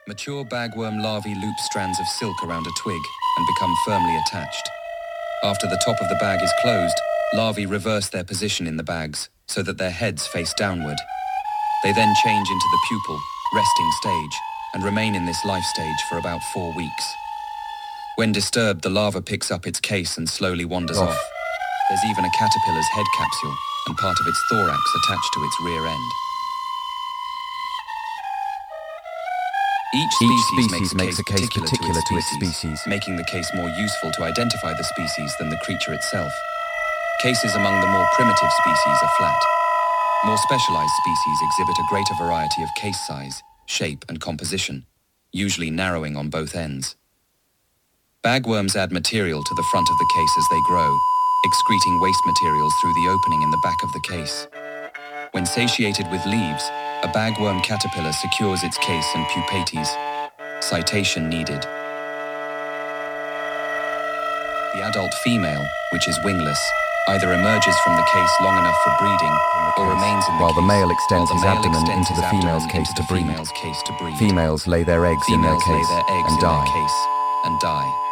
Mature bagworm larvae loop strands of silk around a twig and become firmly attached. After the top of the bag is closed, larvae reverse their position in the bags so that their heads face downward. They then change into the pupal, resting stage, and remain in this life stage for about 4 weeks. When disturbed, the larva picks up its case and slowly wanders off. There's even a caterpillar's head capsule and part of its thorax attached to its rear end. Each species makes a case particular to its species, making the case more useful to identify the species than the creature itself. Cases among the more primitive species are flat. More specialized species exhibit a greater variety of case size, shape, and composition, usually narrowing on both ends. Bagworms add material to the front of the case as they grow, excreting waste materials through the opening in the back of the case. When satiated with leaves, a bagworm caterpillar secures its case and pupates. Citation needed. The adult female, which is wingless, either emerges from the case long enough for breeding or remains in the while case, the male extends his abdomen into the female's case to breed. Females lay their eggs in their case and die.